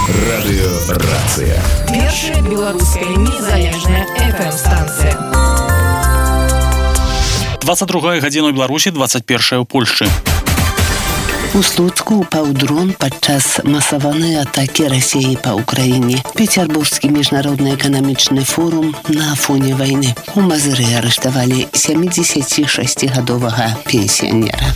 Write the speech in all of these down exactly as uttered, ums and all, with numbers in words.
Радыёрацыя. Першая беларуская незалежная эф эм-станцыя. двадцать другая гадзіна ў Беларусі, двадцать первая ў Польшчы. У Слуцку упаў дрон падчас масаванай атакі Расіі па Ўкраіне. Петербургскі міжнародны эканамічны форум на фоне вайны. У Мазыры арыштавалі сямідзесяцішасцігадовага пенсіянера.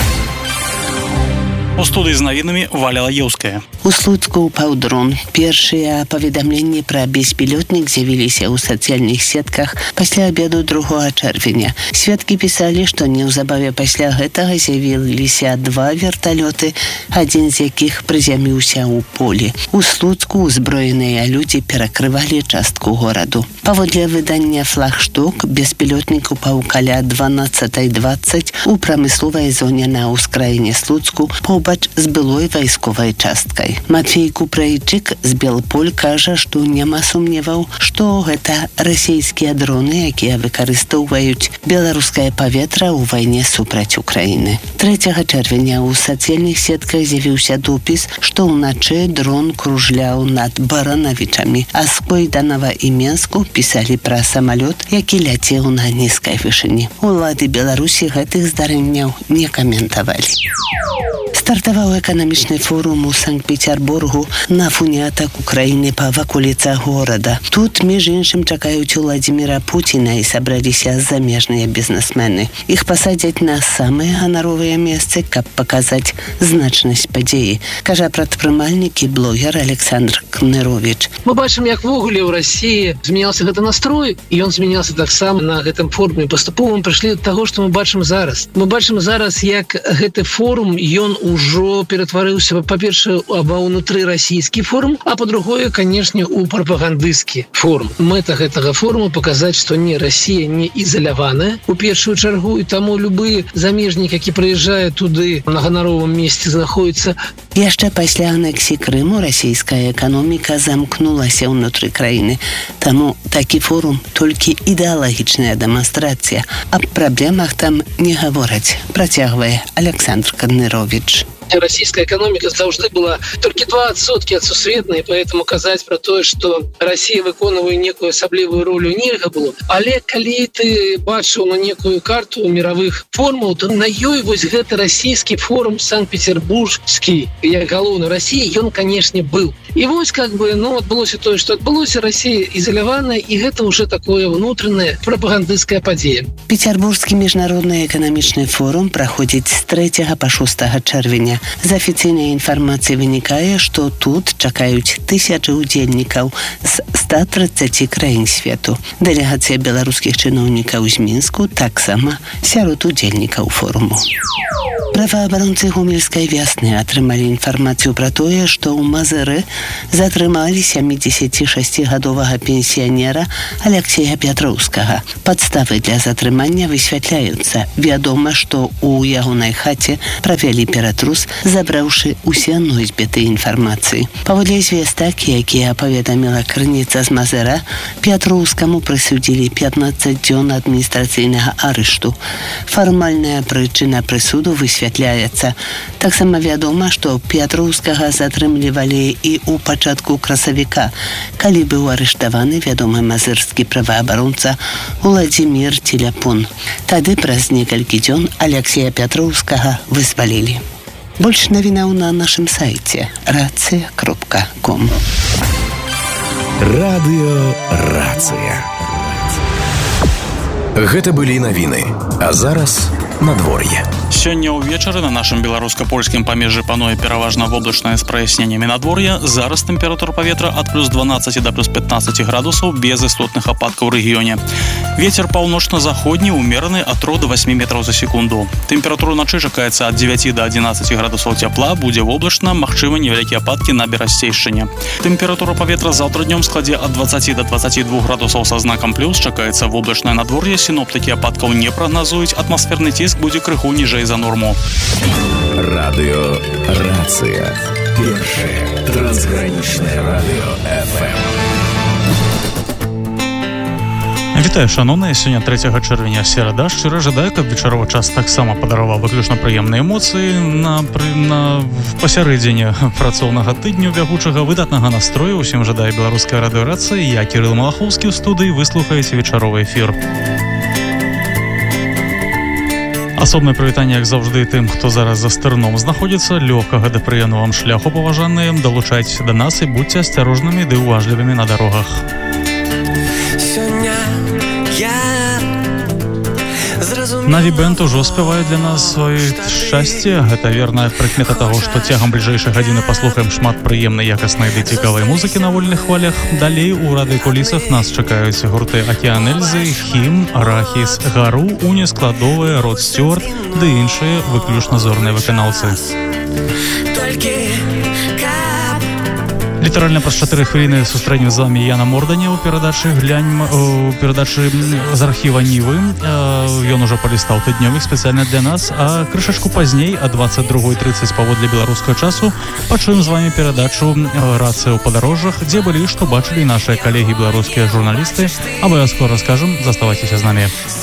У студыі з навінамі Валя Лаеўская. У Слуцку упаў дрон. Першыя паведамленні пра беспілотнік з'явіліся ў сацыяльных сетках пасля абеду другога чэрвеня. Сведкі пісалі, што неўзабаве пасля гэтага з'явіліся два верталёты, адзін з якіх прызяміўся ў полі. У Слуцку ўзброеныя людзі перакрывалі частку гораду. Паводле выдання «Флагшток» беспілотнік упаў каля дванаццатай дваццаць у прамысловай зоне на ўскраіне Слуцку побач з былой вайсковай часткай. Матвей Купрайчык з Белполь кажа, што няма сумневаў, што гэта расійскія дроны, якія выкарыстоўваюць беларускае паветра ў вайне супраць Украіны. трэцяга чэрвеня ў сацыяльных сетках з'явіўся допіс, што ўначы дрон кружляў над Баранавічамі, а з Койданава і Менску пісалі пра самалёт, які ляцеў на нізкай вышыні. Улады Беларусі гэтых здарэнняў не каментавалі. Стартаваў эканамічны форум у Санкт-Петербургу на фоне атак Украіны па ваколіцах горада. Тут, між іншым, чакаюць Уладзіміра Пуціна і сабраліся замежныя бізнесмены. Іх пасадзяць на самыя ганаровыя месцы, каб паказаць значнасць падзеі, кажа прадпрымальнік і блогер Александр Кнырович. Мы бачым, як вогуле ў Расіі змяняўся гэты настрой, і ён змяняўся таксама на гэтым форуме. Паступова мы прыйшлі да таго, што мы бачым зараз. Мы бачым зараз, як гэты форум, ён ужо ператварыўся, па-першае, ва ўнутры расійскі форум, а па-другое, канешне, у прапагандысцкі форум. Мэта гэтага форума паказаць, што не, Расія не ізаляваная у першую чаргу, і таму любы замежнік, які прыязджае туды на ганаровым месцы знаходіцца. Яшчэ пасля анексіі Крыму расійская эканоміка замкнулася ўнутры краіны. Таму такі форум толькі ідэалагічная дэманстрацыя. Аб праблемах там не гавораць, працягвае Александр Кнырович. Российская экономика заўжды была только два адсоткі ад сусветнай, поэтому казаць про тое, что Россия выконвае некую асаблівую ролю, нельга было. Але калі ты бачыў на некую карту мировых форумаў, то на ёй вось гэты расійскі форум Санкт-Петербургскі, як галоўны России, ён, конечно, был. И вось как бы, ну, адбылося тое, что адбылося, Россия изоляваная, и гэта уже такое внутреннее прапагандысцкая падзея. Петербургскі міжнародны эканамічны форум праходзіць з трэцяга па шостага чэрвеня. З афіцыйнай інфармацыі вынікае, што тут чакаюць тысячы удзельнікаў з ста трыццаці краін свету. Дэлегацыя беларускіх чыноўнікаў з Мінску таксама сярод удзельнікаў форуму. Праваабаронцы Гомельскай вясны атрымалі інфармацыю пра тое, што ў Мазыры затрымалі сямідзесяцішасцігадовага пенсіянера Алексея Пятроўскага. Падставы для затрымання высвятляюцца. Вядома, што ў ягонай хаце правялі ператрус, забраўшы усе носьбіты інфармацыі. Паводле звестак, якія паведаміла крыніца з Мазыра, Пятроўскаму прысудзілі пятнаццаць дзён адміністрацыйнага арышту. Фармальная прычына прысуду высвятляецца. Таксама вядома, што Пятроўскага затрымлівалі і ў пачатку красавіка, калі быў арыштаваны вядомы мазырскі праваабаронца Уладзімір Теляпун. Тады праз некалькі дзён Алексея Пятроўскага вызвалілі. Больш навінаў на нашым сайце рацыя кропка ком. Радыёрацыя. Гэта былі навіны, а зараз надвор'е. Сёння ўвечары на нашым беларуска-польскім памежжы пануе пераважна воблачнае з праясненнямі надвор'я. Зараз тэмпература паветра ад плюс дванаццаці да плюс пятнаццаці градусаў без істотных ападкаў у рэгіёне. Вецер паўночна-заходні ўмераны ад трох да васьмі метраў за секунду. Тэмпература ўначы чакаецца ад дзевяці да адзінаццаці градусаў цяпла, будзе воблачна, магчымы невялікія ападкі на берасцейшчыне. Тэмпература паветра заўтра днём складзе ад дваццаці да дваццаці двух градусаў са знакам плюс, чакаецца воблачнае надвор'е, сіноптыкі ападкаў не прагназуюць, атмасферны ціск будзе крыху ніжэй за норму. Радыёрацыя. Першае трансгранічнае радыё эф эм. Вітаю, шановныя, сёння трэцяга чэрвеня серада. Шчыра жадаю, каб вечаровы час таксама падараваў выключна прыемныя эмоцыі на, на пасярэдзіне працоўнага тыдню бягучага, выдатнага настрою. Усім жадаю беларуская радыёрацыя. Я Кірыл Малахоўскі ў студыі. Вы слухаеце вечаровы эфір. Асобнае прывітанне, як заўжды, тым, хто зараз за стырном знаходзіцца. Лёгкага да прыемнага вам шляху, паважаныя. Далучайцеся да нас і будьце асцярожнымі ды уважлівымі на дарогах. Наві бэнд ужо спявае для нас сваё шчасце. Гэта верная прыкмета таго, што цягам бліжэйшай гадзіны паслухаем шмат прыемнай, якаснай ды цікавай музыкі на вольных хвалях. Далей у радыёкулісах нас чакаюць гурты Акіян Эльзы, Хім, Арахіс, Гару, Уні складовыя, Род Стюарт ды іншыя выключна зорныя выканаўцы. Літаральна праз чатыры хвіліны сустрэнем з вамі Яна Морданя ў перадачы глянь у перадачы з архіва Нівы. Ён ужо палістаў тыднёвік спецыяльна для нас, а крышачку пазней а дваццаць другой трыццаць паводле беларускага часу пачуем з вамі перадачу «Рацыя ў падарожжах», дзе былі, што бачылі нашыя калегі беларускія журналісты. Абавязкова раскажам, заставайцеся з намі.